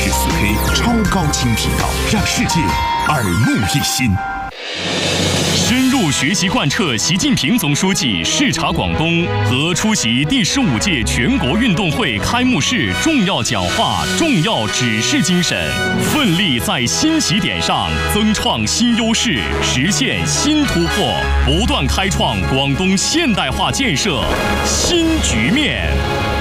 24K 超高清频道，让世界耳目一新。深入学习贯彻习近平总书记视察广东和出席第15届全国运动会开幕式重要讲话、重要指示精神，奋力在新起点上增创新优势，实现新突破，不断开创广东现代化建设新局面。